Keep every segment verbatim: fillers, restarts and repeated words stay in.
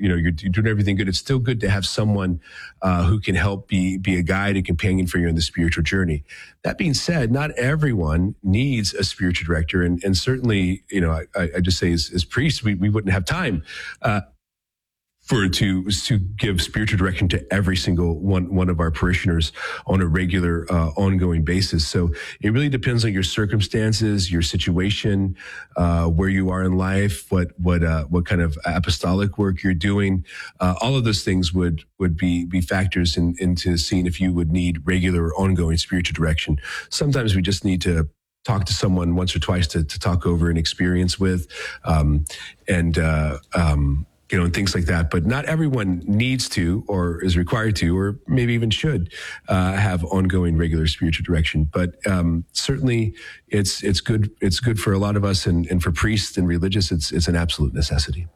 you know, you're, you're doing everything good, it's still good to have someone uh, who can help be be a guide, a companion for you in the spiritual journey. That being said, not everyone needs a spiritual director, and and certainly, you know, I, I just say as, as priests, we, we wouldn't have time uh, for to to give spiritual direction to every single one one of our parishioners on a regular, uh, ongoing basis. So it really depends on your circumstances, your situation, uh, where you are in life, what what uh, what kind of apostolic work you're doing. Uh, all of those things would would be be factors in, into seeing if you would need regular, ongoing spiritual direction. Sometimes we just need to talk to someone once or twice to to talk over an experience with, um, and uh, um, you know, and things like that. But not everyone needs to, or is required to, or maybe even should uh, have ongoing regular spiritual direction. But um, certainly, it's it's good. It's good for a lot of us, and, and for priests and religious, it's it's an absolute necessity.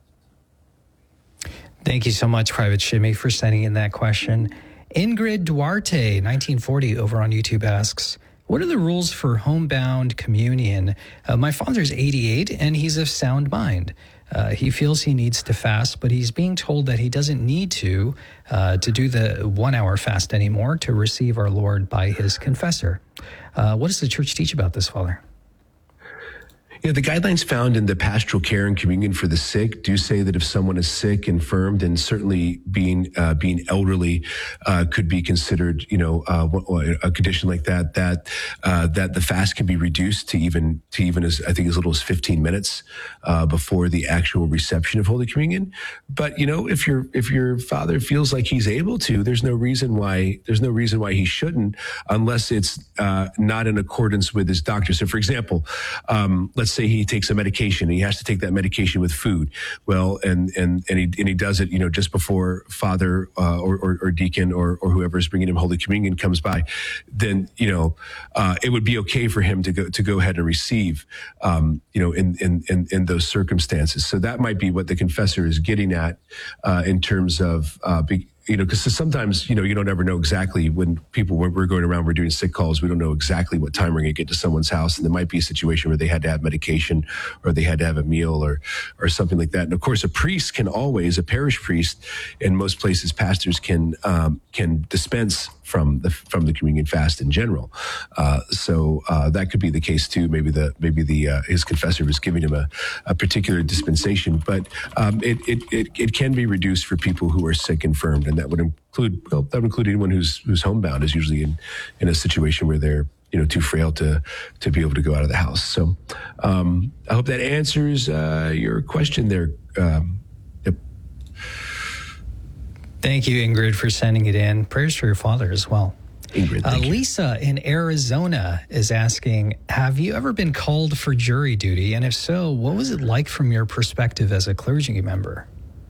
Thank you so much, Private Shimmy, for sending in that question. Ingrid Duarte, nineteen forty, over on YouTube asks, what are the rules for homebound communion? Uh, my father's eighty-eight, and he's of sound mind. Uh, he feels he needs to fast, but he's being told that he doesn't need to uh, to do the one-hour fast anymore to receive our Lord by his confessor. Uh, what does the church teach about this, Father? You know, the guidelines found in the Pastoral Care and Communion for the Sick do say that if someone is sick, infirmed, and certainly being uh, being elderly uh, could be considered, you know, uh, a condition like that, that uh, that the fast can be reduced to even to even as I think as little as fifteen minutes uh, before the actual reception of Holy Communion. But you know, if your if your father feels like he's able to, there's no reason why there's no reason why he shouldn't, unless it's uh, not in accordance with his doctor. So, for example, um, let's say he takes a medication and he has to take that medication with food. Well, and and and he and he does it, you know, just before Father uh, or, or or deacon or or whoever is bringing him Holy Communion comes by. Then you know uh, it would be okay for him to go to go ahead and receive, um, you know, in, in in in those circumstances. So that might be what the confessor is getting at uh, in terms of. Uh, be, You know, because sometimes, you know, you don't ever know exactly when people, when we're going around, we're doing sick calls, we don't know exactly what time we're going to get to someone's house. And there might be a situation where they had to have medication or they had to have a meal or, or something like that. And of course, a priest can always, a parish priest in most places, pastors can, um, can dispense from the, from the communion fast in general. Uh, so, uh, that could be the case too. Maybe the, maybe the, uh, his confessor was giving him a, a particular dispensation, but, um, it, it, it, it can be reduced for people who are sick, infirmed, and that would include, well, that would include anyone who's who's homebound, is usually in, in a situation where they're, you know, too frail to to be able to go out of the house. So um, I hope that answers uh, your question there. Um, yep. Thank you, Ingrid, for sending it in. Prayers for your father as well. Ingrid, uh, thank you. Lisa in Arizona is asking, have you ever been called for jury duty? And if so, what was it like from your perspective as a clergy member?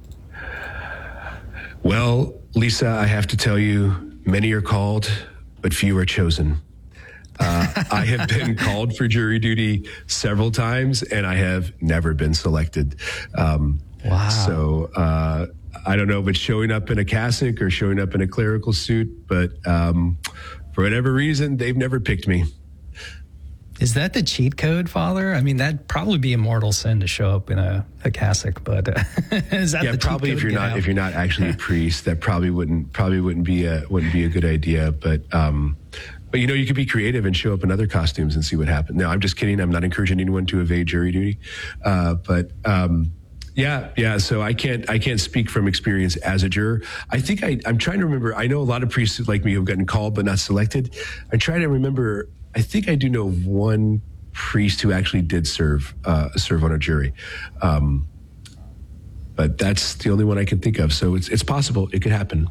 Well, Lisa, I have to tell you, many are called, but few are chosen. Uh, I have been called for jury duty several times, and I have never been selected. Um, wow. So uh, I don't know if it's showing up in a cassock or showing up in a clerical suit, but um, for whatever reason, they've never picked me. Is that the cheat code, Father? I mean, that'd probably be a mortal sin to show up in a, a cassock, but uh, is that yeah, the probably cheat if code? you're not Get if out? you're not actually a priest, that probably wouldn't probably wouldn't be a wouldn't be a good idea. But um, but you know, you could be creative and show up in other costumes and see what happens. No, I'm just kidding. I'm not encouraging anyone to evade jury duty, uh, but. Um, Yeah, yeah. So I can't, I can't speak from experience as a juror. I think I, I'm trying to remember. I know a lot of priests like me who've gotten called but not selected. I'm trying to remember. I think I do know one priest who actually did serve, uh, serve on a jury, um, but that's the only one I can think of. So it's, it's possible it could happen.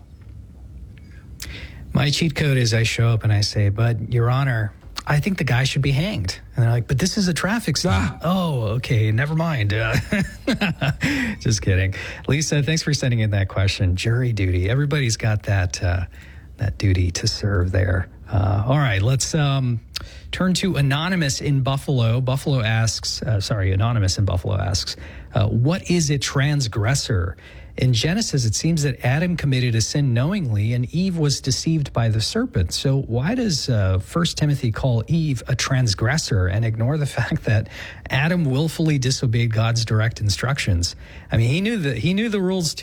My cheat code is I show up and I say, "But Your Honor, I think the guy should be hanged." And they're like, "But this is a traffic stop." Ah. Oh, okay, never mind. Uh, just kidding. Lisa, thanks for sending in that question. Jury duty. Everybody's got that uh, that duty to serve there. Uh, all right, let's um, turn to Anonymous in Buffalo. Buffalo asks, uh, sorry, Anonymous in Buffalo asks, uh, what is a transgressor? In Genesis, it seems that Adam committed a sin knowingly and Eve was deceived by the serpent. So why does uh, First Timothy call Eve a transgressor and ignore the fact that Adam willfully disobeyed God's direct instructions? I mean, he knew that he knew the rules